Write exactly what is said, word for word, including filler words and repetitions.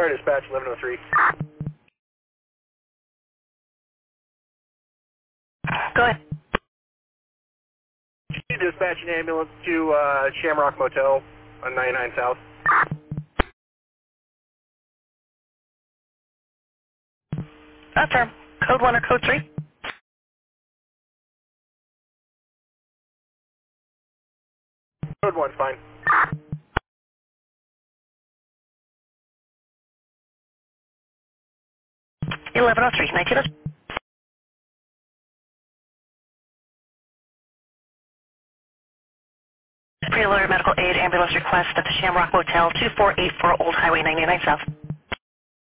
Fire dispatch, eleven oh three. Go ahead. Dispatch an ambulance to uh, Shamrock Motel on ninety-nine South. Affirm. Code one or code three? Code one, fine. eleven oh three, nineteen oh three. Preloader medical aid ambulance request at the Shamrock Motel, two four eight four Old Highway ninety-nine South.